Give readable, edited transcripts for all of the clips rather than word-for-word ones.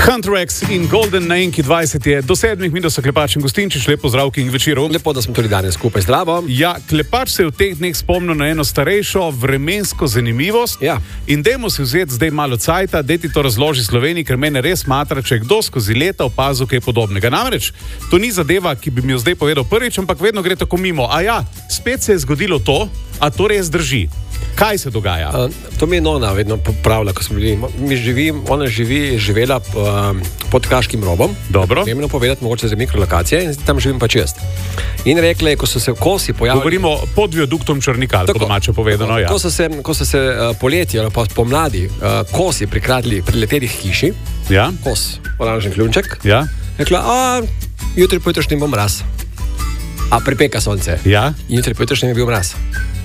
Hunter-X in Golden na Enki 20 je do 7 minut so Klepač in Gostinčič. Lepo zdrav in večeru. Lepo, da smo tudi danes skupaj. Zdravo. Ja, Klepač se je v teh dneh spomnil na eno starejšo vremensko zanimivost. Ja. In dajmo si vzeti zdaj malo cajta, da ti to razloži Sloveniji, ker mene res matra, če je kdo skozi leta opazil kaj podobnega. Namreč, to ni zadeva, ki bi mi jo zdaj povedal prvič, ampak vedno gre tako mimo. A ja, spet se je zgodilo to, a to res drži. Kaj se dogaja? To mi je nona vedno popravila, ko smo bili. Ona je živela pod Kraškim robom. Dobro. Vemno povedati, mogoče za mikrolokacije in tam živim pač jaz. In rekla je, ko so se kosi pojavili... Govorimo pod viaduktom Črnikal, po domače povedano, ja. Ko so se poleti ali pa pomladi kosi prikradli priletelih hiši, ja. Kos, oranžen kljunček, ja. Rekla, jutri pojutrišnji bo mraz. A pripeka sonce. Ja. In jutri pojutrišnji je bil mraz.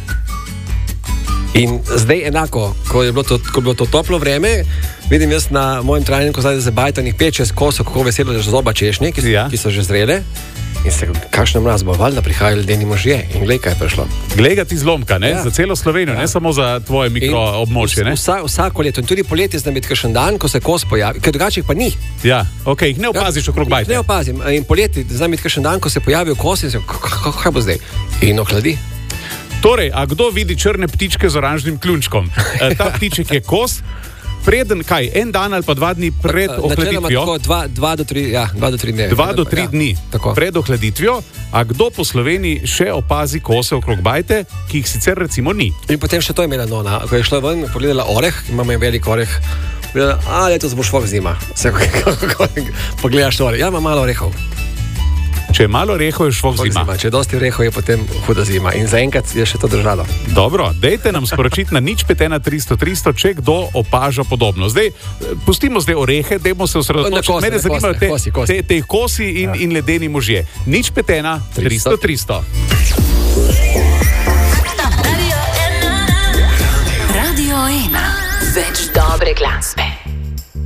In zdaj enako, ko je bilo to toplo vreme, vidim jaz na mojem trajniku zdaj za bajtanih 5-6 kosov, kako veselo, da že zoba češnje, ki so že zrele. In se kakšno mraz bo, valjda prihajajo ljudeni možje. In glej, kaj je prišlo. Glej ga ti zlomka, ne? Ja. Za celo Slovenijo, ja. Ne samo za tvoje mikroobmočje, ne? Vsako leto. In tudi poleti znam biti kakšen dan, ko se kos pojavi, ker drugače pa ni. Ja, okej, jih ne opaziš okrog bajte. Ne opazim. In poleti znam biti kakšen dan, ko se pojavijo kosi in se, kaj bo zdaj? In ohladi. Torej, a kdo vidi črne ptičke z oranžnim kljunčkom? Ta ptiček je kos, preden, kaj, en dan ali pa 2 dni pred ohladitvijo? Dva do tri dni. 2 do 3 dni pred ohladitvijo, a kdo po Sloveniji še opazi kose okrog bajte, ki jih sicer recimo ni? In potem še to je imela nona, ko je šla ven, pogledala oreh, imamo en velik oreh, pogledala, letos bo švok zima. Pogledaš oreh, ja, ima malo orehov. Če je malo orehov, je švok zima. Če je dosti orehov, je potem huda zima. In zaenkrat je še to držalo. Dobro, dejte nam sporočiti na 051-300-300, če kdo opaža podobno. Zdaj, pustimo zdaj orehe, dajmo se osredotočiti. Mene zanimajo te kosi in ledeni možje. 051-300-300. Radio 1. Več dobre glasbe.